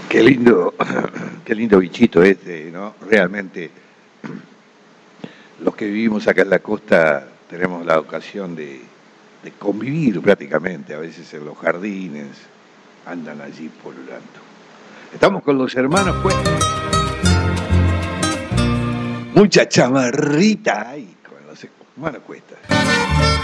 Qué lindo, qué lindo bichito este, ¿no? Realmente, los que vivimos acá en la costa tenemos la ocasión de convivir prácticamente, a veces en los jardines, andan allí polulando. Estamos con los hermanos Cuesta. Mucha chamarrita ahí con los hermanos Cuesta.